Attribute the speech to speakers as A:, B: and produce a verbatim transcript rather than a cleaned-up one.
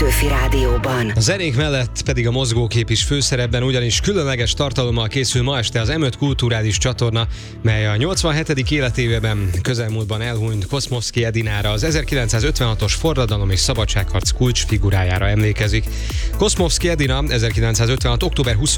A: Petőfi Rádióban.
B: A zenék mellett pedig a mozgókép is főszerepben, ugyanis különleges tartalommal készül ma este az em öt kulturális csatorna, mely a nyolcvanhetedik életévében közelmúltban elhunyt Koszmovszky Edinára, az ezerkilencszázötvenhatos forradalom és szabadságharc kulcsfigurájára emlékezik. Koszmovszky Edina ezerkilencszázötvenhat. október huszonharmadikán